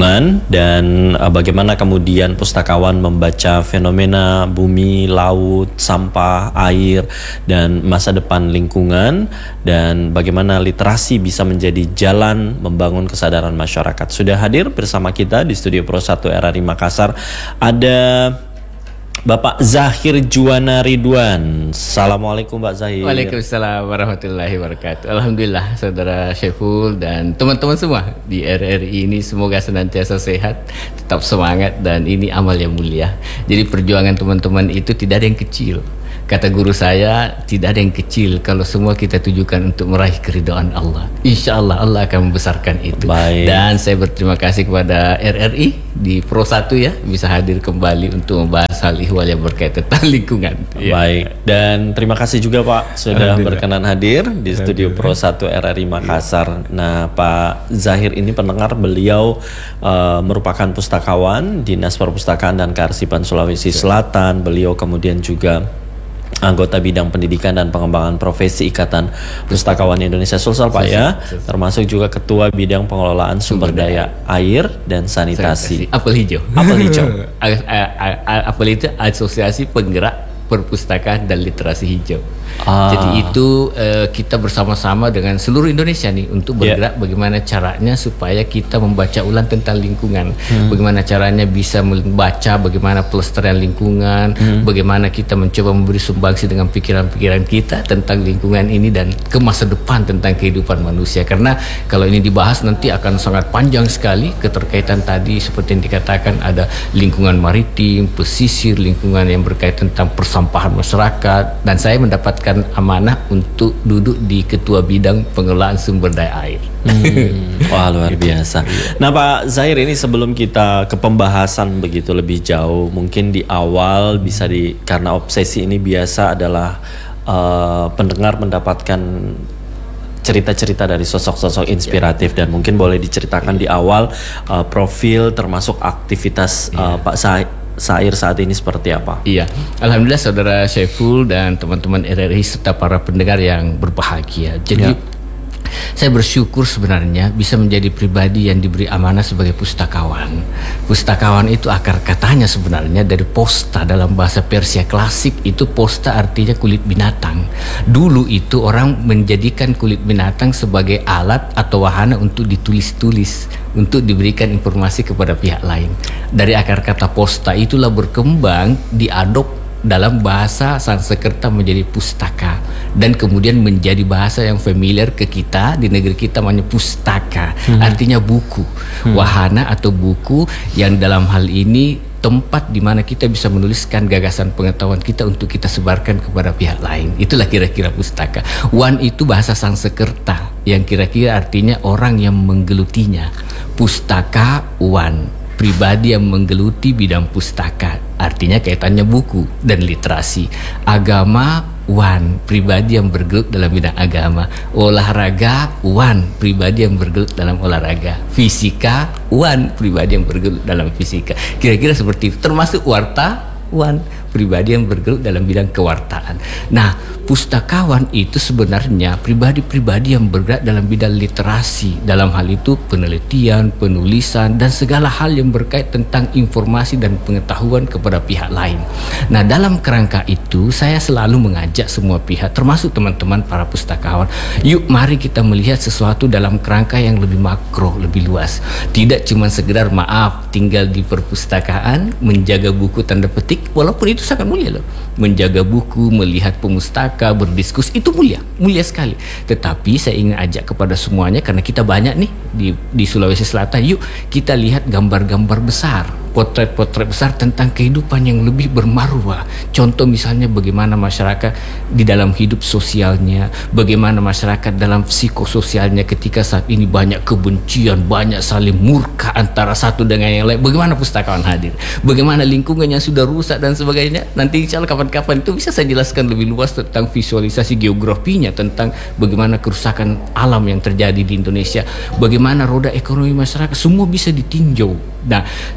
dan bagaimana kemudian pustakawan membaca fenomena bumi, laut, sampah, air, dan masa depan lingkungan, dan bagaimana literasi bisa menjadi jalan membangun kesadaran masyarakat. Sudah hadir bersama kita di Studio Pro 1 RRI Makassar ada Bapak Zahir Juwana Ridwan. Assalamualaikum Pak Zahir. Waalaikumsalam warahmatullahi wabarakatuh. Alhamdulillah Saudara Syaiful dan teman-teman semua di RRI ini semoga senantiasa sehat, tetap semangat, dan ini amal yang mulia. Jadi perjuangan teman-teman itu tidak ada yang kecil. Kata guru saya, tidak ada yang kecil kalau semua kita tujukan untuk meraih keridhaan Allah. Insya Allah Allah akan membesarkan itu. Baik. Dan saya berterima kasih kepada RRI di Pro 1 ya, bisa hadir kembali untuk membahas hal ihwal yang berkaitan tentang lingkungan. Baik, dan terima kasih juga Pak sudah berkenan hadir di Studio Pro 1 RRI Makassar. Nah, Pak Zahir ini pendengar, beliau merupakan pustakawan Dinas Perpustakaan dan Kearsipan Sulawesi Selatan. Beliau kemudian juga anggota bidang pendidikan dan pengembangan profesi Ikatan Pustakawan Indonesia Sulsel Pak ya, termasuk juga ketua bidang pengelolaan sumber daya air dan sanitasi. Apel hijau. Apel hijau. Apel itu Asosiasi Penggerak Perpustakaan dan Literasi Hijau. Jadi itu kita bersama-sama dengan seluruh Indonesia nih untuk bergerak bagaimana caranya supaya kita membaca ulang tentang lingkungan, bagaimana caranya bisa membaca bagaimana pelestarian lingkungan, bagaimana kita mencoba memberi sumbangsi dengan pikiran-pikiran kita tentang lingkungan ini dan ke masa depan tentang kehidupan manusia. Karena kalau ini dibahas nanti akan sangat panjang sekali keterkaitan tadi seperti yang dikatakan, ada lingkungan maritim, pesisir, lingkungan yang berkaitan tentang persampahan masyarakat, dan saya mendapatkan amanah untuk duduk di ketua bidang pengelolaan sumber daya air. Wah, luar biasa. Nah Pak Zahir, ini sebelum kita ke pembahasan begitu lebih jauh, mungkin di awal bisa karena obsesi ini biasa adalah pendengar mendapatkan cerita-cerita dari sosok-sosok inspiratif, dan mungkin boleh diceritakan di awal profil termasuk aktivitas Pak Zahir saat ini seperti apa? Iya, Alhamdulillah Saudara Syaiful dan teman-teman RRI serta para pendengar yang berbahagia. Jadi saya bersyukur sebenarnya bisa menjadi pribadi yang diberi amanah sebagai pustakawan. Pustakawan itu akar katanya sebenarnya dari posta, dalam bahasa Persia klasik itu posta artinya kulit binatang. Dulu itu orang menjadikan kulit binatang sebagai alat atau wahana untuk ditulis-tulis, untuk diberikan informasi kepada pihak lain. Dari akar kata posta itulah berkembang, diadop dalam bahasa Sanskerta menjadi pustaka, dan kemudian menjadi bahasa yang familiar ke kita di negeri kita, namanya pustaka, artinya buku, wahana atau buku yang dalam hal ini tempat di mana kita bisa menuliskan gagasan pengetahuan kita untuk kita sebarkan kepada pihak lain. Itulah kira-kira pustaka. Wan itu bahasa Sanskerta yang kira-kira artinya orang yang menggelutinya. Pustaka wan, pribadi yang menggeluti bidang pustaka, artinya kaitannya buku dan literasi. Agama wan, pribadi yang bergelut dalam bidang agama. Olahraga wan, pribadi yang bergelut dalam olahraga. Fisika wan, pribadi yang bergelut dalam fisika. Kira-kira seperti itu. Termasuk wartawan, pribadi yang bergelut dalam bidang kewartaan. Nah, pustakawan itu sebenarnya pribadi-pribadi yang bergerak dalam bidang literasi. Dalam hal itu penelitian, penulisan, dan segala hal yang berkait tentang informasi dan pengetahuan kepada pihak lain. Nah, dalam kerangka itu saya selalu mengajak semua pihak, termasuk teman-teman para pustakawan, yuk mari kita melihat sesuatu dalam kerangka yang lebih makro, lebih luas. Tidak cuma sekedar maaf tinggal di perpustakaan, menjaga buku tanda petik, walaupun itu sangat mulia loh. Menjaga buku, melihat pemustaka, berdiskus, itu mulia sekali. Tetapi saya ingin ajak kepada semuanya, karena kita banyak nih di Sulawesi Selatan, yuk kita lihat gambar-gambar besar, potret-potret besar tentang kehidupan yang lebih bermarwah. Contoh misalnya bagaimana masyarakat di dalam hidup sosialnya, bagaimana masyarakat dalam psikososialnya ketika saat ini banyak kebencian, banyak saling murka antara satu dengan yang lain. Bagaimana pustakawan hadir, bagaimana lingkungan yang sudah rusak dan sebagainya. Nanti insya Allah kapan-kapan itu bisa saya jelaskan lebih luas tentang visualisasi geografinya, tentang bagaimana kerusakan alam yang terjadi di Indonesia, bagaimana roda ekonomi masyarakat, semua bisa ditinjau. Nah, saya ingin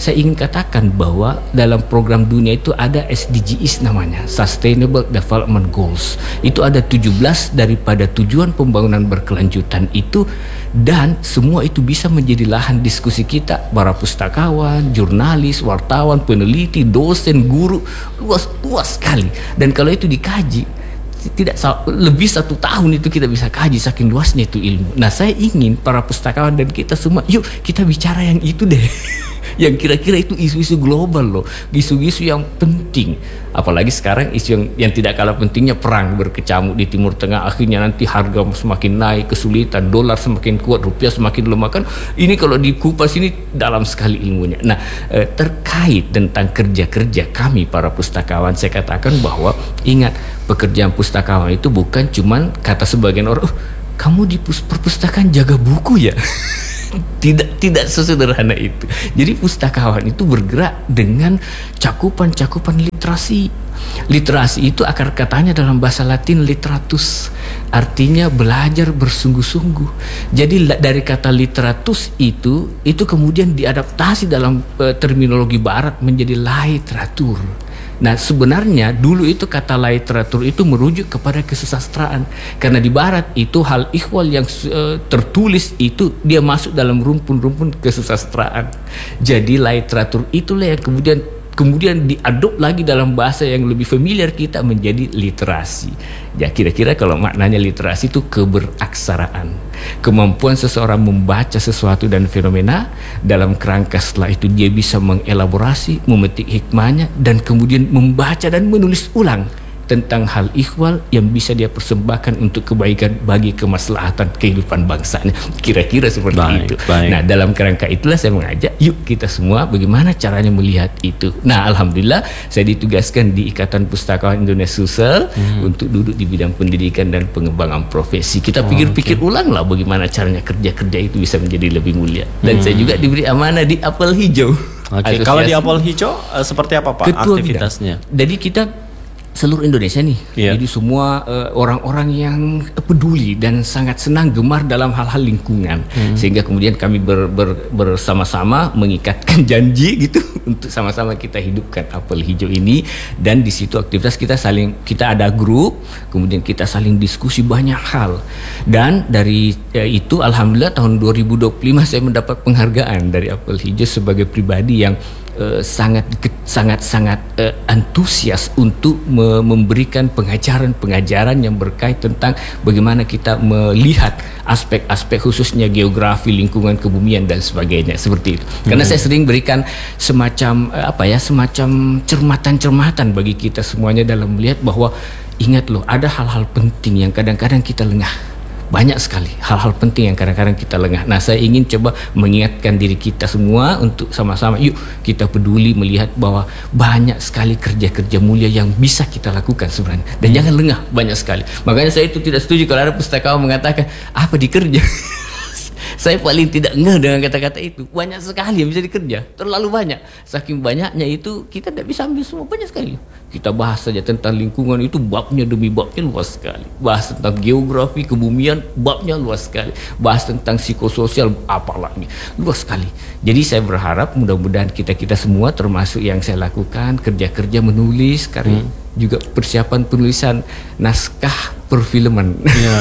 katakan bahwa dalam program dunia itu ada SDGs namanya, Sustainable Development Goals. Itu ada 17 daripada tujuan pembangunan berkelanjutan itu, dan semua itu bisa menjadi lahan diskusi kita, para pustakawan, jurnalis, wartawan, peneliti, dosen, guru, luas sekali. Dan kalau itu dikaji, tidak lebih 1 tahun itu kita bisa kaji, saking luasnya itu ilmu. Nah, saya ingin para pustakawan dan kita semua, yuk kita bicara yang itu deh. Yang kira-kira itu isu-isu global loh, isu-isu yang penting. Apalagi sekarang isu yang tidak kalah pentingnya, perang berkecamuk di Timur Tengah. Akhirnya nanti harga semakin naik, kesulitan, dolar semakin kuat, rupiah semakin lemah. Kan ini kalau dikupas ini dalam sekali ilmunya. Nah, terkait tentang kerja-kerja kami para pustakawan, saya katakan bahwa ingat, pekerjaan pustakawan itu bukan cuman kata sebagian orang, kamu di perpustakaan jaga buku ya. Tidak sesederhana itu. Jadi pustakawan itu bergerak dengan cakupan literasi. Literasi itu akar katanya dalam bahasa Latin literatus, artinya belajar bersungguh-sungguh. Jadi dari kata literatus itu kemudian diadaptasi dalam terminologi barat menjadi literatur. Nah, sebenarnya dulu itu kata literatur itu merujuk kepada kesusastraan, karena di barat itu hal ihwal yang tertulis itu dia masuk dalam rumpun-rumpun kesusastraan. Jadi literatur itulah yang kemudian diadop lagi dalam bahasa yang lebih familiar kita menjadi literasi. Ya, kira-kira kalau maknanya literasi itu keberaksaraan, kemampuan seseorang membaca sesuatu dan fenomena dalam kerangka setelah itu dia bisa mengelaborasi, memetik hikmahnya, dan kemudian membaca dan menulis ulang tentang hal ihwal yang bisa dia persembahkan untuk kebaikan bagi kemaslahatan kehidupan bangsanya. Kira-kira seperti itu. Nah, dalam kerangka itulah saya mengajak, yuk kita semua bagaimana caranya melihat itu. Nah, alhamdulillah saya ditugaskan di Ikatan Pustakawan Indonesia Sulsel untuk duduk di bidang pendidikan dan pengembangan profesi. Kita pikir-pikir ulang lah bagaimana caranya kerja-kerja itu bisa menjadi lebih mulia. Dan saya juga diberi amanah di Apel Hijau. Kalau di Apel Hijau seperti apa Pak Ketua aktivitasnya? Bidang. Jadi kita seluruh Indonesia nih, jadi semua orang-orang yang peduli dan sangat senang gemar dalam hal-hal lingkungan, sehingga kemudian kami bersama-sama mengikatkan janji gitu untuk sama-sama kita hidupkan Apel Hijau ini. Dan di situ aktivitas kita ada grup, kemudian kita saling diskusi banyak hal. Dan dari itu alhamdulillah tahun 2025 saya mendapat penghargaan dari Apel Hijau sebagai pribadi yang sangat antusias untuk memberikan pengajaran yang berkait tentang bagaimana kita melihat aspek-aspek khususnya geografi, lingkungan, kebumian dan sebagainya, seperti itu. Karena saya sering berikan semacam cermatan-cermatan bagi kita semuanya dalam melihat bahwa ingat loh, ada hal-hal penting yang kadang-kadang kita lengah. Banyak sekali hal-hal penting yang kadang-kadang kita lengah. Nah, saya ingin coba mengingatkan diri kita semua untuk sama-sama yuk kita peduli melihat bahwa banyak sekali kerja-kerja mulia yang bisa kita lakukan sebenarnya. Dan jangan lengah, banyak sekali. Makanya saya itu tidak setuju kalau ada pustakawan mengatakan apa dikerja. Saya paling tidak ngeh dengan kata-kata itu. Banyak sekali yang bisa dikerja, terlalu banyak. Saking banyaknya itu kita tidak bisa ambil semua, banyak sekali. Kita bahas saja tentang lingkungan itu babnya demi babnya luas sekali. Bahas tentang geografi, kebumian, babnya luas sekali. Bahas tentang psikososial, apalagi luas sekali. Jadi saya berharap mudah-mudahan kita semua, termasuk yang saya lakukan, kerja-kerja menulis, karya juga persiapan penulisan naskah perfilman.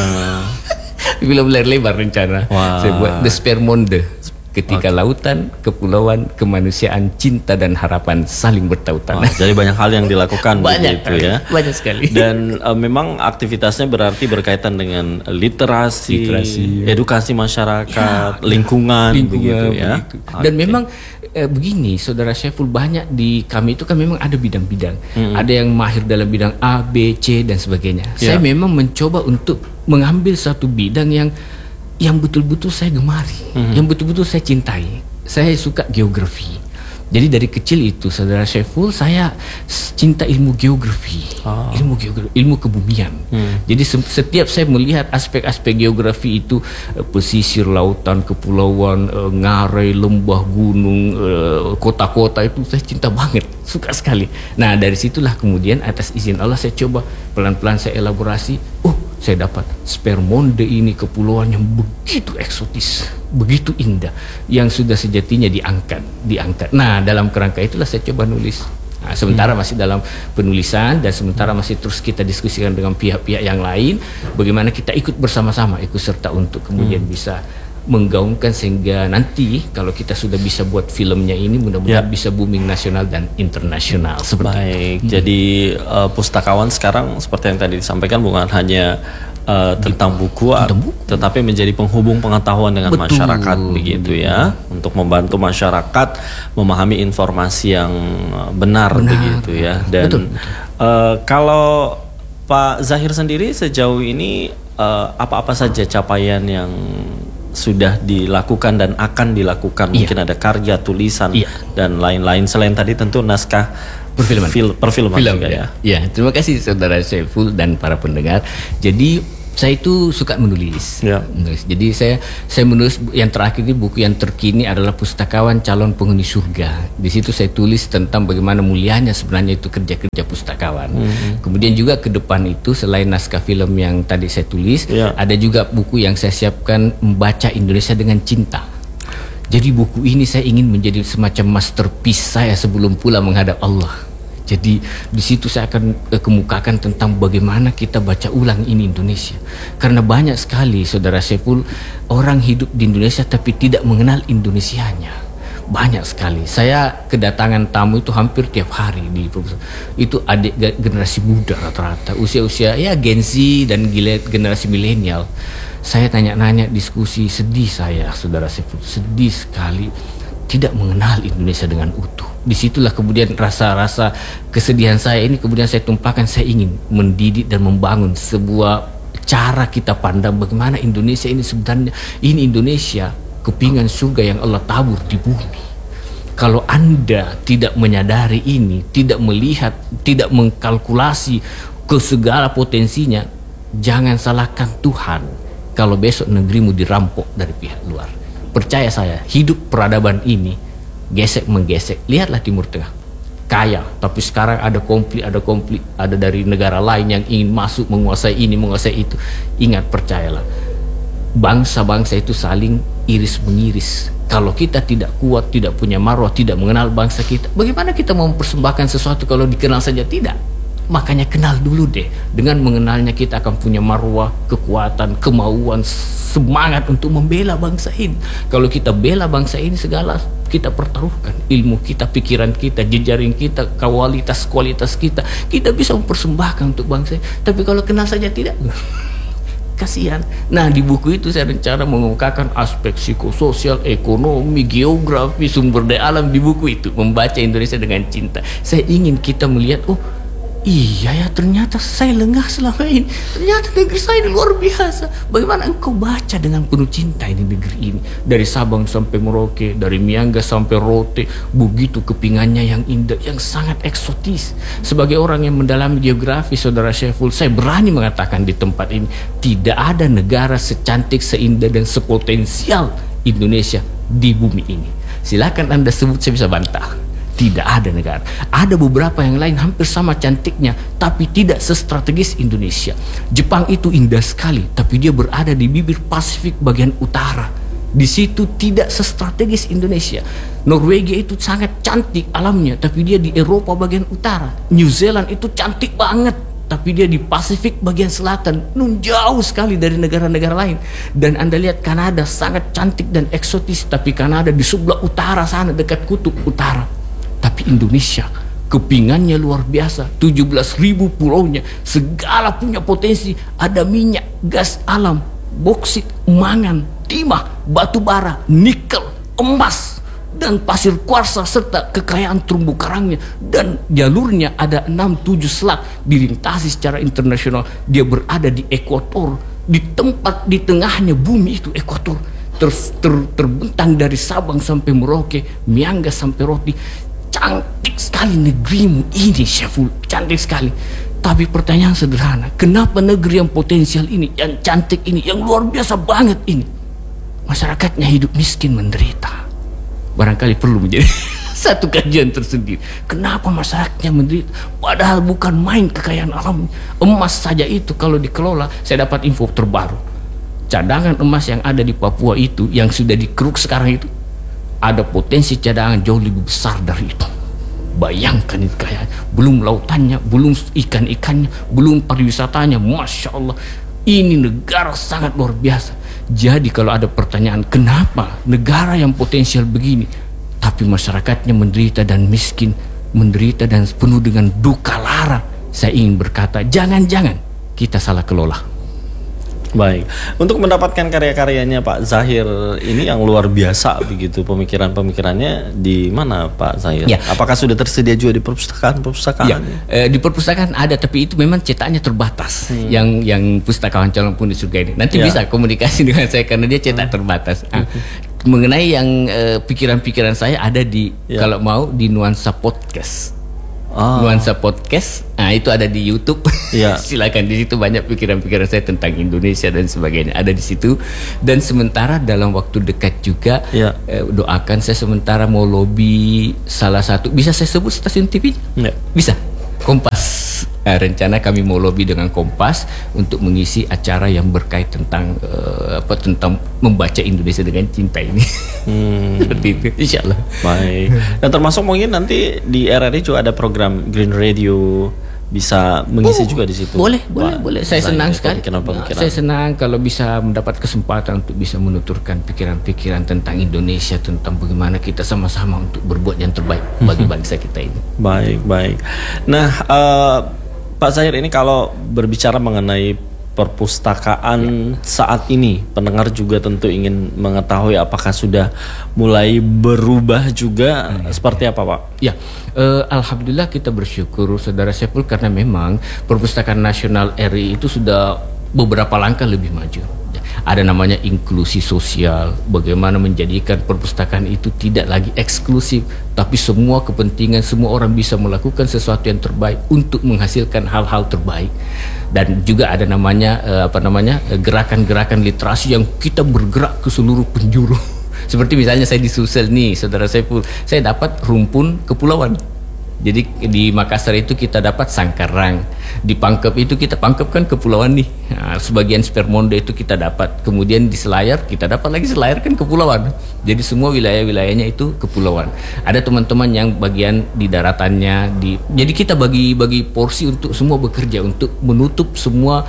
Film layar lebar rencana. Saya buat The Spermonde, ketika lautan, kepulauan, kemanusiaan, cinta dan harapan saling bertautan. Jadi banyak hal yang dilakukan banyak begitu ya. Banyak sekali. Dan memang aktivitasnya berarti berkaitan dengan literasi edukasi masyarakat, lingkungan begitu ya. Dan memang begini, Saudara Syaiful, banyak di kami itu kan memang ada bidang-bidang. Ada yang mahir dalam bidang A, B, C dan sebagainya. Saya memang mencoba untuk mengambil satu bidang yang betul-betul saya gemari, yang betul-betul saya cintai. Saya suka geografi. Jadi dari kecil itu, Saudara Syaiful, saya cinta ilmu geografi, ilmu kebumian. Jadi setiap saya melihat aspek-aspek geografi itu, pesisir, lautan, kepulauan, ngarai, lembah, gunung, kota-kota, itu saya cinta banget, suka sekali. Nah, dari situlah kemudian atas izin Allah saya coba pelan-pelan saya elaborasi. saya dapat Spermonde ini kepulauan yang begitu eksotis, begitu indah, yang sudah sejatinya diangkat. Nah, dalam kerangka itulah saya coba nulis. Nah, sementara masih dalam penulisan dan sementara masih terus kita diskusikan dengan pihak-pihak yang lain, bagaimana kita ikut bersama-sama, ikut serta untuk kemudian bisa menggaungkan sehingga nanti kalau kita sudah bisa buat filmnya ini mudah-mudahan bisa booming nasional dan internasional. Baik, jadi pustakawan sekarang seperti yang tadi disampaikan bukan hanya tentang buku, tetapi menjadi penghubung pengetahuan dengan masyarakat begitu ya, untuk membantu masyarakat memahami informasi yang benar. Begitu ya. Dan kalau Pak Zahir sendiri sejauh ini apa-apa saja capaian yang sudah dilakukan dan akan dilakukan? Mungkin ada karya, tulisan dan lain-lain selain tadi tentu naskah perfilman juga ya. Ya, terima kasih Saudara Syaiful dan para pendengar. Jadi saya itu suka menulis. Jadi saya menulis yang terakhir ini, buku yang terkini adalah Pustakawan Calon Penghuni Surga. Di situ saya tulis tentang bagaimana mulianya sebenarnya itu kerja-kerja pustakawan. Kemudian juga ke depan itu selain naskah film yang tadi saya tulis, ada juga buku yang saya siapkan, Membaca Indonesia dengan Cinta. Jadi buku ini saya ingin menjadi semacam masterpiece saya sebelum pula menghadap Allah. Jadi di situ saya akan kemukakan tentang bagaimana kita baca ulang ini Indonesia. Karena banyak sekali Saudara Syaiful orang hidup di Indonesia tapi tidak mengenal Indonesianya. Banyak sekali. Saya kedatangan tamu itu hampir tiap hari di profesor. Itu adik generasi muda rata-rata, usia-usia ya Gen Z dan generasi milenial. Saya tanya-nanya, diskusi, sedih saya Saudara Syaiful, sedih sekali tidak mengenal Indonesia dengan utuh. Disitulah kemudian rasa-rasa kesedihan saya ini kemudian saya tumpahkan. Saya ingin mendidik dan membangun sebuah cara kita pandang bagaimana Indonesia ini sebenarnya. Ini Indonesia kepingan surga yang Allah tabur di bumi. Kalau Anda tidak menyadari ini, tidak melihat, tidak mengkalkulasi ke segala potensinya, jangan salahkan Tuhan kalau besok negerimu dirampok dari pihak luar. Percaya saya, hidup peradaban ini gesek-menggesek. Lihatlah Timur Tengah, kaya, tapi sekarang ada konflik, ada dari negara lain yang ingin masuk, menguasai ini, menguasai itu. Ingat, percayalah, bangsa-bangsa itu saling iris-mengiris. Kalau kita tidak kuat, tidak punya marwah, tidak mengenal bangsa kita, bagaimana kita mau mempersembahkan sesuatu kalau dikenal saja tidak? Makanya kenal dulu deh. Dengan mengenalnya kita akan punya marwah, kekuatan, kemauan, semangat untuk membela bangsa ini. Kalau kita bela bangsa ini, segala kita pertaruhkan, ilmu kita, pikiran kita, jejaring kita, kualitas kita bisa mempersembahkan untuk bangsa ini. Tapi kalau kenal saja tidak, kasihan. Nah, di buku itu saya rencana mengungkapkan aspek psikososial, ekonomi, geografi, sumber daya alam di buku itu, Membaca Indonesia dengan Cinta. Saya ingin kita melihat, oh iya ya, ternyata saya lengah selama ini. Ternyata negeri saya ini luar biasa. Bagaimana engkau baca dengan penuh cinta ini negeri ini. Dari Sabang sampai Merauke, dari Miangas sampai Rote. Begitu kepingannya yang indah, yang sangat eksotis. Sebagai orang yang mendalami geografi Saudara Syaiful, saya berani mengatakan di tempat ini, tidak ada negara secantik, seindah dan sepotensial Indonesia di bumi ini. Silakan Anda sebut, saya bisa bantah. Tidak ada negara. Ada beberapa yang lain hampir sama cantiknya, tapi tidak sestrategis Indonesia. Jepang itu indah sekali, tapi dia berada di bibir Pasifik bagian utara. Di situ tidak sestrategis Indonesia. Norwegia itu sangat cantik alamnya, tapi dia di Eropa bagian utara. New Zealand itu cantik banget, tapi dia di Pasifik bagian selatan, jauh sekali dari negara-negara lain. Dan Anda lihat Kanada sangat cantik dan eksotis, tapi Kanada di sebelah utara sana, dekat kutub utara. Tapi Indonesia kepingannya luar biasa, 17.000 pulaunya, segala punya potensi. Ada minyak, gas alam, boksit, mangan, timah, batu bara, nikel, emas, dan pasir kuarsa, serta kekayaan terumbu karangnya. Dan jalurnya ada 6-7 selat dilintasi secara internasional. Dia berada di ekuator, di tempat di tengahnya bumi itu ekuator. Terbentang dari Sabang sampai Merauke, Miangas sampai Rote. Cantik sekali negerimu ini Syaiful, cantik sekali. Tapi pertanyaan sederhana, kenapa negeri yang potensial ini, yang cantik ini, yang luar biasa banget ini, masyarakatnya hidup miskin, menderita? Barangkali perlu menjadi Satu kajian tersendiri. Kenapa masyarakatnya menderita? Padahal bukan main kekayaan alam. Emas saja itu kalau dikelola, saya dapat info terbaru. Cadangan emas yang ada di Papua itu, yang sudah dikeruk sekarang itu, ada potensi cadangan jauh lebih besar dari itu. Bayangkan itu kekayaan. Belum lautannya, belum ikan-ikannya, belum pariwisatanya. Masya Allah, ini negara sangat luar biasa. Jadi kalau ada pertanyaan, kenapa negara yang potensial begini tapi masyarakatnya menderita dan miskin, menderita dan penuh dengan duka lara, saya ingin berkata, jangan-jangan kita salah kelola. Baik, untuk mendapatkan karya-karyanya Pak Zahir ini yang luar biasa begitu, pemikiran-pemikirannya di mana Pak Zahir? Ya. Apakah sudah tersedia juga di perpustakaan? Ya, di perpustakaan ada, tapi itu memang cetaknya terbatas. Yang pustakawan calon pun di surga ini nanti bisa komunikasi dengan saya karena dia cetak terbatas. Mengenai yang pikiran-pikiran saya ada di kalau mau di Nuansa Podcast. Nuansa Podcast, nah itu ada di YouTube. Silakan, di situ banyak pikiran-pikiran saya tentang Indonesia dan sebagainya ada di situ. Dan sementara dalam waktu dekat juga doakan saya sementara mau lobby salah satu, bisa saya sebut stasiun TV? Bisa, Kompas. Rencana kami mau lobby dengan Kompas untuk mengisi acara yang berkait tentang tentang membaca Indonesia dengan cinta ini. Seperti itu, insya Allah. Baik. Dan termasuk mungkin nanti di RRI juga ada program Green Radio, bisa mengisi juga di situ. Boleh. Saya senang sekali. Pemikiran. Saya senang kalau bisa mendapat kesempatan untuk bisa menuturkan pikiran-pikiran tentang Indonesia, tentang bagaimana kita sama-sama untuk berbuat yang terbaik bagi bangsa kita ini. Baik. Nah, Pak Zahir, ini kalau berbicara mengenai perpustakaan saat ini, pendengar juga tentu ingin mengetahui apakah sudah mulai berubah juga seperti apa Pak? Alhamdulillah kita bersyukur Saudara Saiful, karena memang Perpustakaan Nasional RI itu sudah beberapa langkah lebih maju. Ada namanya inklusi sosial, bagaimana menjadikan perpustakaan itu tidak lagi eksklusif, tapi semua kepentingan, semua orang bisa melakukan sesuatu yang terbaik untuk menghasilkan hal-hal terbaik. Dan juga ada namanya gerakan-gerakan literasi yang kita bergerak ke seluruh penjuru. Seperti misalnya saya di Sulsel nih, Saudara Saiful, saya dapat rumpun kepulauan. Jadi di Makassar itu kita dapat Sangkarang, di Pangkep itu kita Pangkep kan kepulauan nih. Nah, sebagian Spermonde itu kita dapat. Kemudian di Selayar kita dapat lagi Selayar kan kepulauan. Jadi semua wilayah-wilayahnya itu kepulauan. Ada teman-teman yang bagian di daratannya. Jadi kita bagi porsi untuk semua bekerja untuk menutup semua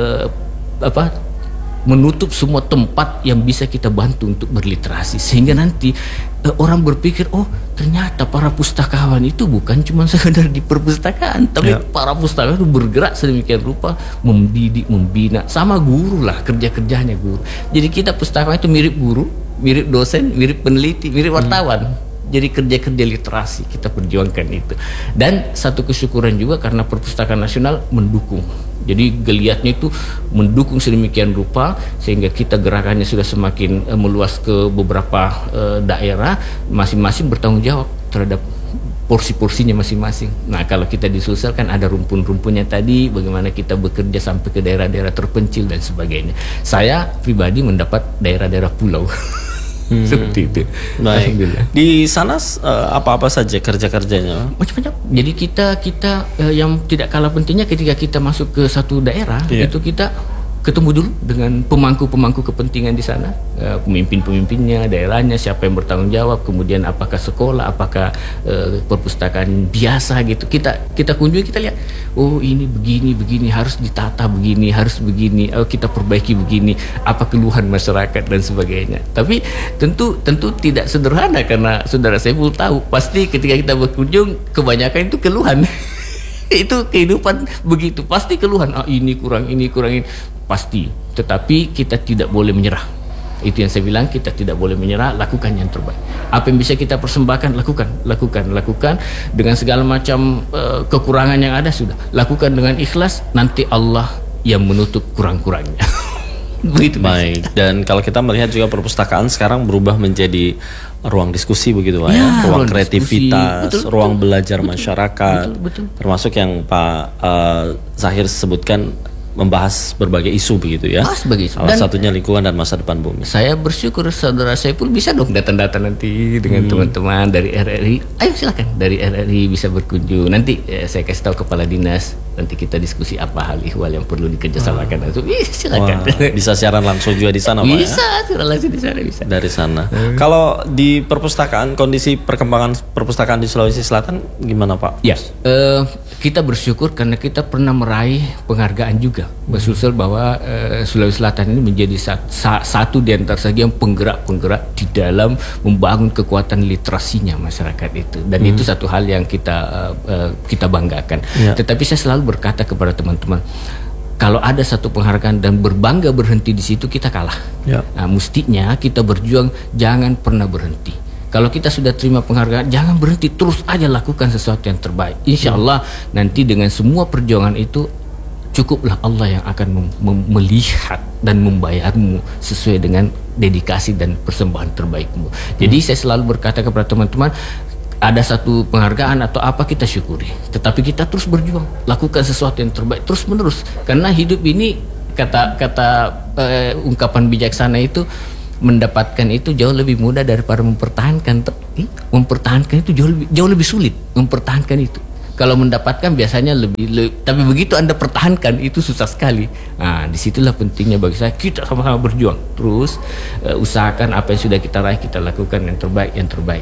menutup semua tempat yang bisa kita bantu untuk berliterasi, sehingga nanti orang berpikir, oh ternyata para pustakawan itu bukan cuma sekedar di perpustakaan, tapi para pustakawan itu bergerak sedemikian rupa mendidik, membina, sama guru lah kerja-kerjanya guru. Jadi kita pustakawan itu mirip guru, mirip dosen, mirip peneliti, mirip wartawan. Jadi kerja-kerja literasi kita perjuangkan itu. Dan satu kesyukuran juga karena Perpustakaan Nasional mendukung. Jadi geliatnya itu mendukung sedemikian rupa sehingga kita gerakannya sudah semakin meluas ke beberapa daerah, masing-masing bertanggung jawab terhadap porsi-porsinya masing-masing. Nah, kalau kita di Sulsel kan ada rumpun-rumpunnya tadi, bagaimana kita bekerja sampai ke daerah-daerah terpencil dan sebagainya. Saya pribadi mendapat daerah-daerah pulau. Seperti itu. Baik. Di sana apa-apa saja kerja-kerjanya? Macam-macam. Jadi kita yang tidak kalah pentingnya ketika kita masuk ke satu daerah, itu kita ketemu dulu dengan pemangku-pemangku kepentingan di sana, pemimpin-pemimpinnya, daerahnya, siapa yang bertanggung jawab, kemudian apakah sekolah, apakah perpustakaan biasa gitu. Kita kunjungi, kita lihat, oh ini begini, harus ditata begini, harus begini, kita perbaiki begini, apa keluhan masyarakat dan sebagainya. Tapi tentu tidak sederhana, karena Saudara Saiful tahu, pasti ketika kita berkunjung kebanyakan itu keluhan. Itu kehidupan begitu, pasti keluhan, ini kurang ini, pasti. Tetapi kita tidak boleh menyerah. Itu yang saya bilang, kita tidak boleh menyerah, lakukan yang terbaik. Apa yang bisa kita persembahkan, lakukan dengan segala macam kekurangan yang ada, sudah lakukan dengan ikhlas, nanti Allah yang menutup kurang-kurangnya. Begitu. Baik. Dan kalau kita melihat juga perpustakaan sekarang berubah menjadi ruang diskusi begitu Pak, ya, ruang kreativitas, betul, belajar masyarakat, betul. Termasuk yang Pak Zahir sebutkan membahas berbagai isu begitu ya. Sebagai isu. Salah satunya lingkungan dan masa depan bumi. Saya bersyukur saudara Saiful bisa dong datang-datang nanti dengan teman-teman dari RRI. Ayo silakan dari RRI bisa berkunjung. Nanti saya kasih tahu kepala dinas. Nanti kita diskusi apa hal ihwal yang perlu dikerjasamakan. Silakan. Bisa siaran langsung juga di sana, Pak. Bisa, siaran langsung di sana bisa. Dari sana. Kalau di perpustakaan, kondisi perkembangan perpustakaan di Sulawesi Selatan gimana, Pak? Ya, kita bersyukur karena kita pernah meraih penghargaan juga. Bersusul bahwa Sulawesi Selatan ini menjadi satu di antara saja yang penggerak-penggerak di dalam membangun kekuatan literasinya masyarakat itu. Dan itu satu hal yang kita banggakan. Ya. Tetapi saya selalu berkata kepada teman-teman, kalau ada satu penghargaan dan berbangga berhenti di situ, kita kalah. Ya. Nah, mestinya kita berjuang, jangan pernah berhenti. Kalau kita sudah terima penghargaan, jangan berhenti, terus aja lakukan sesuatu yang terbaik. Insya Allah nanti dengan semua perjuangan itu, cukuplah Allah yang akan melihat dan membayarmu sesuai dengan dedikasi dan persembahan terbaikmu. Jadi saya selalu berkata kepada teman-teman, ada satu penghargaan atau apa kita syukuri, tetapi kita terus berjuang, lakukan sesuatu yang terbaik terus menerus, karena hidup ini kata ungkapan bijaksana itu, mendapatkan itu jauh lebih mudah daripada mempertahankan. Mempertahankan itu jauh lebih sulit. Mempertahankan itu, kalau mendapatkan biasanya lebih, tapi begitu Anda pertahankan itu susah sekali. Nah, disitulah pentingnya bagi saya, kita sama-sama berjuang terus, usahakan apa yang sudah kita raih kita lakukan yang terbaik.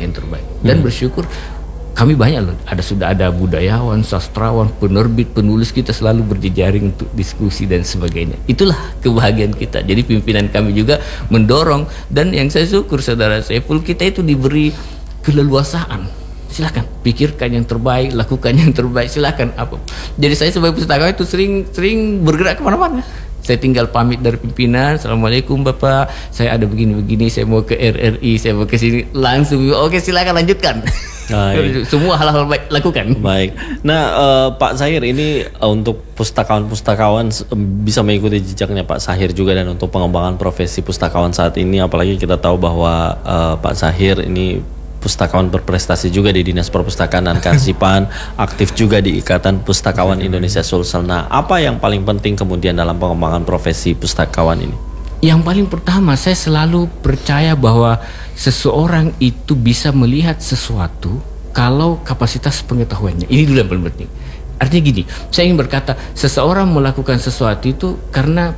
Dan bersyukur kami banyak loh, sudah ada budayawan, sastrawan, penerbit, penulis, kita selalu berjejaring untuk diskusi dan sebagainya. Itulah kebahagiaan kita. Jadi pimpinan kami juga mendorong, dan yang saya syukur saudara Saiful, kita itu diberi keleluasaan. Silakan pikirkan yang terbaik, lakukan yang terbaik, silakan apa. Jadi saya sebagai pustakawan itu sering bergerak kemana-mana. Saya tinggal pamit dari pimpinan, assalamualaikum Bapak, saya ada begini-begini, saya mau ke RRI, saya mau ke sini, langsung oke silakan lanjutkan. Semua hal-hal baik lakukan. Baik. Nah, Pak Zahir, ini untuk pustakawan-pustakawan bisa mengikuti jejaknya Pak Zahir juga, dan untuk pengembangan profesi pustakawan saat ini, apalagi kita tahu bahwa Pak Zahir ini pustakawan berprestasi juga di Dinas Perpustakaan dan Kearsipan, aktif juga di Ikatan Pustakawan Indonesia Sulsel. Nah, apa yang paling penting kemudian dalam pengembangan profesi pustakawan ini? Yang paling pertama, saya selalu percaya bahwa seseorang itu bisa melihat sesuatu kalau kapasitas pengetahuannya. Ini dulu yang paling penting. Artinya gini, saya ingin berkata, seseorang melakukan sesuatu itu karena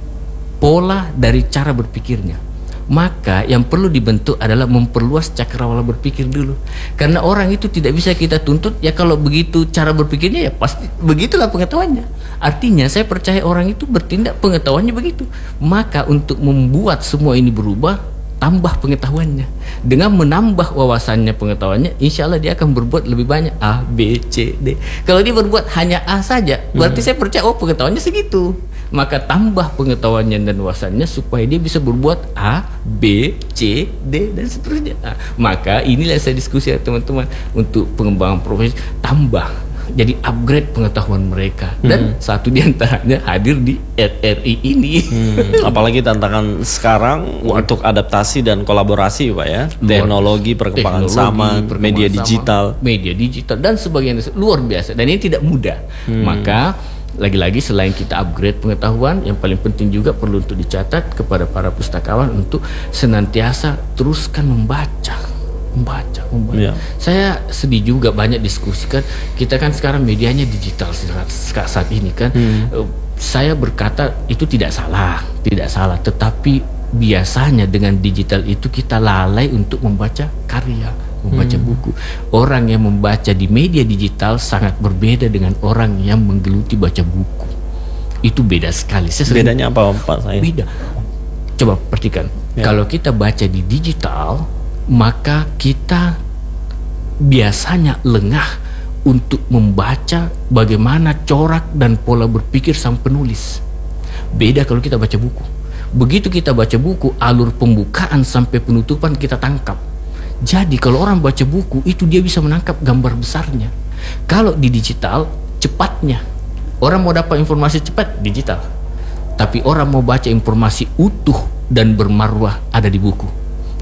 pola dari cara berpikirnya. Maka yang perlu dibentuk adalah memperluas cakrawala berpikir dulu. Karena orang itu tidak bisa kita tuntut, ya kalau begitu cara berpikirnya ya pasti begitulah pengetahuannya. Artinya saya percaya orang itu bertindak pengetahuannya begitu. Maka untuk membuat semua ini berubah, tambah pengetahuannya. Dengan menambah wawasannya, pengetahuannya, insya Allah dia akan berbuat lebih banyak. A, B, C, D. Kalau dia berbuat hanya A saja, berarti saya percaya pengetahuannya segitu. Maka tambah pengetahuannya dan wawasannya supaya dia bisa berbuat A, B, C, D, dan seterusnya. Nah, maka inilah saya diskusi ya teman-teman, untuk pengembangan profesi, tambah, jadi upgrade pengetahuan mereka. Dan satu diantaranya hadir di RRI ini. Apalagi tantangan sekarang untuk adaptasi dan kolaborasi Pak ya, teknologi, perkembangan zaman, media digital, dan sebagainya, luar biasa, dan ini tidak mudah. Maka lagi-lagi selain kita upgrade pengetahuan, yang paling penting juga perlu untuk dicatat kepada para pustakawan untuk senantiasa teruskan membaca. Ya. Saya sedih juga banyak diskusikan, kita kan sekarang medianya digital saat ini kan. Saya berkata itu tidak salah, tetapi biasanya dengan digital itu kita lalai untuk membaca karya, membaca buku. Orang yang membaca di media digital sangat berbeda dengan orang yang menggeluti baca buku. Itu beda sekali. Bedanya apa Pak saya? Beda. Coba perhatikan. Kalau kita baca di digital, maka kita biasanya lengah untuk membaca bagaimana corak dan pola berpikir sang penulis. Beda kalau kita baca buku. Begitu kita baca buku, alur pembukaan sampai penutupan kita tangkap. Jadi kalau orang baca buku itu dia bisa menangkap gambar besarnya. Kalau di digital, cepatnya. Orang mau dapat informasi cepat, digital. Tapi orang mau baca informasi utuh dan bermarwah, ada di buku.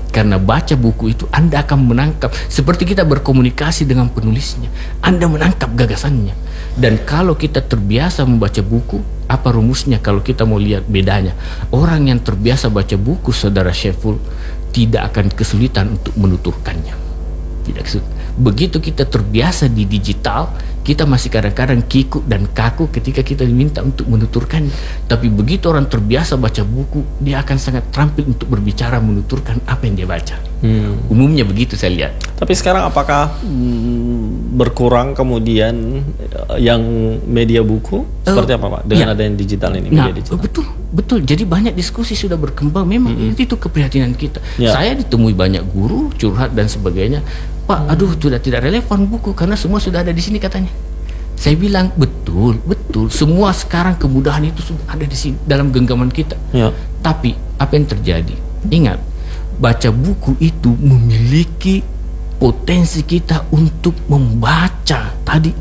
Karena baca buku itu Anda akan menangkap, seperti kita berkomunikasi dengan penulisnya, Anda menangkap gagasannya. Dan kalau kita terbiasa membaca buku, apa rumusnya kalau kita mau lihat bedanya? Orang yang terbiasa baca buku, Saudara Syaiful, tidak akan kesulitan untuk menuturkannya. Tidak kesulitan. Begitu kita terbiasa di digital, kita masih kadang-kadang kikuk dan kaku ketika kita diminta untuk menuturkannya. Tapi begitu orang terbiasa baca buku, dia akan sangat terampil untuk berbicara, menuturkan apa yang dia baca. Umumnya begitu saya lihat. Tapi sekarang apakah berkurang kemudian yang media buku? Seperti apa Pak? Dengan adanya digital ini, media digital. Betul. Jadi banyak diskusi sudah berkembang. Memang itu keprihatinan kita. Saya ditemui banyak guru, curhat dan sebagainya. Pak, aduh sudah tidak relevan buku karena semua sudah ada di sini katanya. Saya bilang betul. Semua sekarang kemudahan itu sudah ada di sini dalam genggaman kita. Tapi apa yang terjadi? Ingat, baca buku itu memiliki potensi kita untuk membaca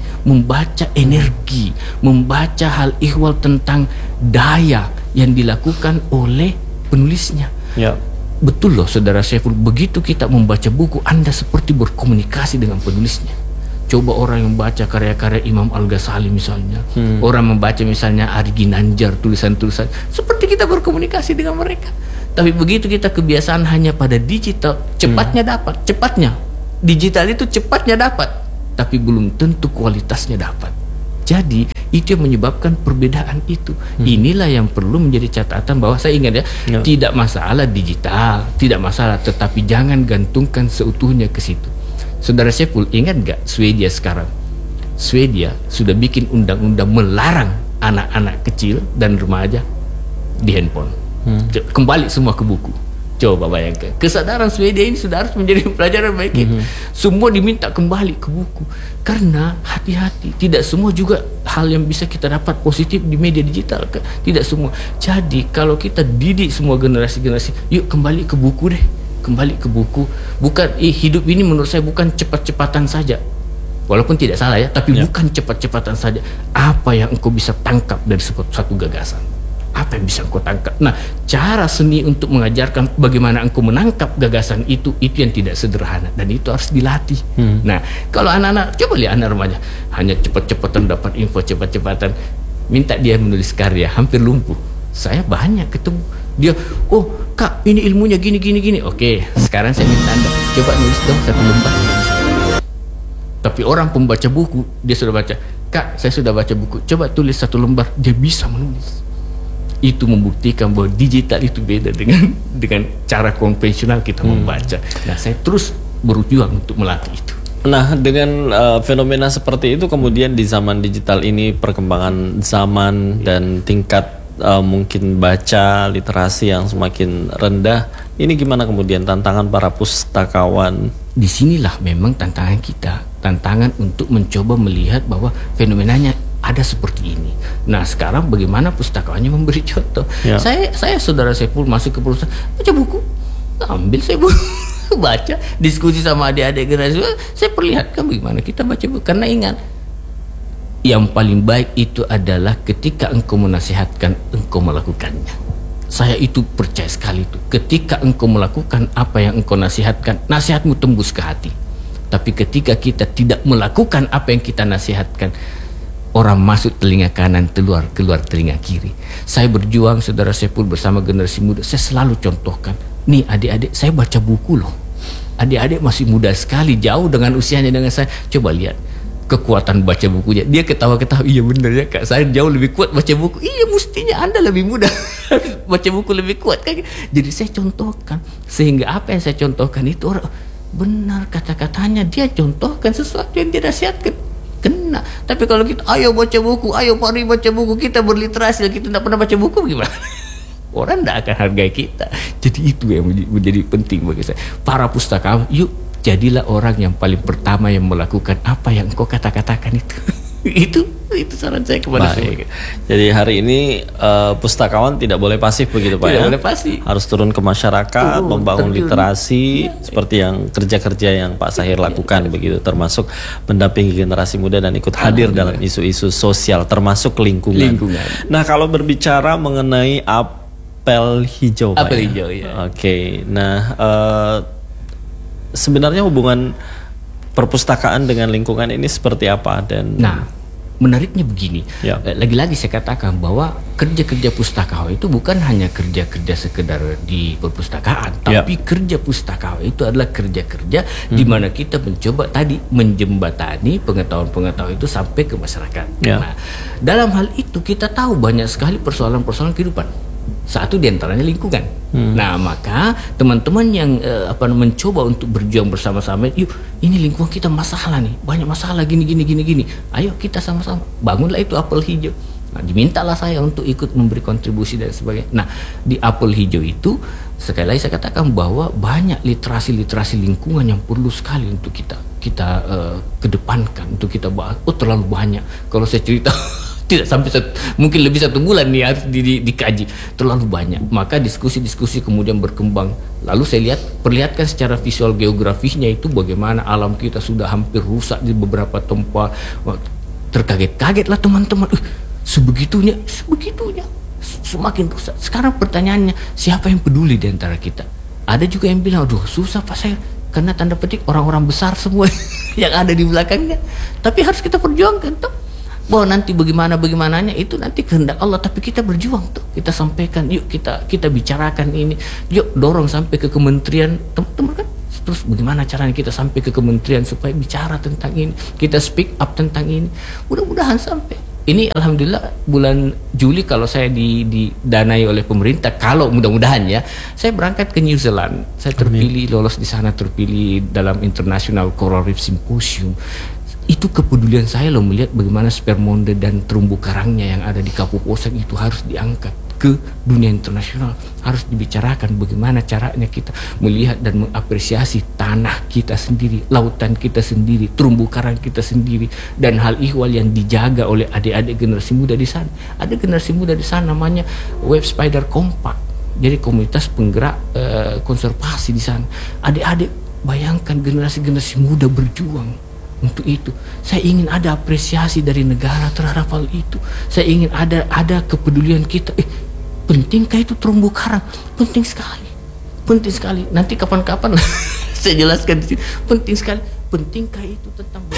energi, membaca hal ihwal tentang daya yang dilakukan oleh penulisnya. Betul loh Saudara Syaiful, begitu kita membaca buku, Anda seperti berkomunikasi dengan penulisnya. Coba orang yang baca karya-karya Imam Al-Ghazali misalnya, orang membaca misalnya Ari Ginanjar, tulisan-tulisan, seperti kita berkomunikasi dengan mereka. Tapi begitu kita kebiasaan hanya pada digital, cepatnya digital itu cepatnya dapat, tapi belum tentu kualitasnya dapat. Jadi itu yang menyebabkan perbedaan itu. Inilah yang perlu menjadi catatan bahwa saya ingat tidak masalah digital, tidak masalah, tetapi jangan gantungkan seutuhnya ke situ. Saudara Syaiful, ingat gak Swedia sekarang? Swedia sudah bikin undang-undang melarang anak-anak kecil dan remaja di handphone. Kembali semua ke buku. Coba bayangkan, kesadaran Swedia ini sudah harus menjadi pelajaran bagi kita. Semua diminta kembali ke buku. Karena hati-hati, tidak semua juga hal yang bisa kita dapat positif di media digital. Tidak semua. Jadi kalau kita didik semua generasi-generasi, yuk kembali ke buku deh. Kembali ke buku. Bukan hidup ini menurut saya bukan cepat-cepatan saja. Walaupun tidak salah ya, tapi bukan cepat-cepatan saja. Apa yang engkau bisa tangkap dari satu gagasan? Apa yang bisa engkau tangkap? Nah, cara seni untuk mengajarkan bagaimana engkau menangkap gagasan itu yang tidak sederhana dan itu harus dilatih. Nah, kalau anak-anak, coba lihat anak remaja hanya cepat-cepatan dapat info, cepat-cepatan, minta dia menulis karya, hampir lumpuh. Saya banyak ketemu dia, oh kak ini ilmunya gini. Oke, sekarang saya minta Anda coba nulis dong 1 lembar. Tapi orang pembaca buku, dia sudah baca, kak saya sudah baca buku, coba tulis 1 lembar, dia bisa menulis. Itu membuktikan bahwa digital itu beda dengan cara konvensional kita membaca. Nah, saya terus berjuang untuk melatih itu. Nah, dengan fenomena seperti itu kemudian di zaman digital ini, perkembangan zaman dan tingkat mungkin baca literasi yang semakin rendah, ini gimana kemudian tantangan para pustakawan? Disinilah memang tantangan kita, tantangan untuk mencoba melihat bahwa fenomenanya ada seperti ini. Nah, sekarang bagaimana pustakawannya memberi contoh? Saya Saudara Syaiful masuk ke perusahaan, baca buku, ambil saya buku, baca, diskusi sama adik-adik generasi, saya perlihatkan bagaimana kita baca buku. Karena ingat, yang paling baik itu adalah ketika engkau menasihatkan, engkau melakukannya. Saya itu percaya sekali itu. Ketika engkau melakukan apa yang engkau nasihatkan, nasihatmu tembus ke hati. Tapi ketika kita tidak melakukan apa yang kita nasihatkan, orang masuk telinga kanan, keluar telinga kiri. Saya berjuang Saudara Syaiful bersama generasi muda. Saya selalu contohkan, nih adik-adik saya baca buku loh. Adik-adik masih muda sekali, jauh dengan usianya dengan saya. Coba lihat kekuatan baca bukunya. Dia ketawa-ketawa, iya bener ya kak, saya jauh lebih kuat baca buku. Iya, mestinya Anda lebih muda baca buku lebih kuat kan. Jadi saya contohkan, sehingga apa yang saya contohkan itu orang benar kata-katanya, dia contohkan sesuatu yang dia nasihatkan, kena. Tapi kalau kita ayo baca buku, ayo mari baca buku, kita berliterasi, kita tidak pernah baca buku, gimana? Orang tidak akan hargai kita. Jadi itu yang menjadi penting bagi saya. Para pustakawan, yuk jadilah orang yang paling pertama yang melakukan apa yang kau katakan itu. Itu saran saya kepada semua. Jadi hari ini pustakawan tidak boleh pasif begitu Pak, tidak ya? Boleh pasif. Harus turun ke masyarakat, membangun literasi seperti yang kerja-kerja yang Pak Zahir lakukan begitu, termasuk mendampingi generasi muda dan ikut hadir dalam isu-isu sosial termasuk lingkungan. Nah, kalau berbicara mengenai apel hijau, Pak. Apel hijau, ya. Oke. Nah, sebenarnya hubungan perpustakaan dengan lingkungan ini seperti apa? Dan menariknya begini, Ya. lagi-lagi saya katakan bahwa kerja-kerja pustakawan itu bukan hanya kerja-kerja sekedar di perpustakaan, tapi kerja pustakawan itu adalah kerja-kerja di mana kita mencoba tadi menjembatani pengetahuan-pengetahuan itu sampai ke masyarakat. Nah, dalam hal itu kita tahu banyak sekali persoalan-persoalan kehidupan. Satu diantaranya lingkungan. Nah, maka teman-teman yang mencoba untuk berjuang bersama-sama, yuk ini lingkungan kita masalah nih, banyak masalah gini. Ayo kita sama-sama bangunlah itu apel hijau. Nah, dimintalah saya untuk ikut memberi kontribusi dan sebagainya. Nah, di apel hijau itu sekali lagi saya katakan bahwa banyak literasi lingkungan yang perlu sekali untuk kita kedepankan, untuk kita bahas. Terlalu banyak. Kalau saya cerita tidak sampai mungkin lebih 1 bulan nih harus dikaji, terlalu banyak. Maka diskusi kemudian berkembang. Lalu saya perlihatkan secara visual geografisnya itu bagaimana alam kita sudah hampir rusak di beberapa tempat. Terkaget-kaget lah teman-teman. Sebegitunya semakin rusak. Sekarang pertanyaannya, siapa yang peduli di antara kita? Ada juga yang bilang, aduh susah Pak saya, karena tanda petik orang-orang besar semua yang ada di belakangnya. Tapi harus kita perjuangkan toh. Bahwa nanti bagaimananya itu nanti kehendak Allah, tapi kita berjuang tuh, kita sampaikan, yuk kita bicarakan ini, yuk dorong sampai ke kementerian, teman-teman kan. Terus bagaimana caranya kita sampai ke kementerian supaya bicara tentang ini, kita speak up tentang ini, mudah-mudahan sampai. Ini alhamdulillah bulan Juli kalau saya didanai oleh pemerintah, kalau mudah-mudahan ya, saya berangkat ke New Zealand, saya terpilih, lolos di sana, terpilih dalam International Coral Reef Symposium. Itu kepedulian saya loh, melihat bagaimana spermonde dan terumbu karangnya yang ada di Kapuasang itu harus diangkat ke dunia internasional, harus dibicarakan bagaimana caranya kita melihat dan mengapresiasi tanah kita sendiri, lautan kita sendiri, terumbu karang kita sendiri, dan hal ihwal yang dijaga oleh adik-adik generasi muda di sana. Ada generasi muda di sana namanya Web Spider Compact, jadi komunitas penggerak konservasi di sana. Adik-adik bayangkan generasi muda berjuang untuk itu. Saya ingin ada apresiasi dari negara terhadap hal itu. Saya ingin ada kepedulian kita. Pentingkah itu terumbu karang? Penting sekali. Nanti kapan-kapan saya jelaskan di sini. Penting sekali. Pentingkah itu tentang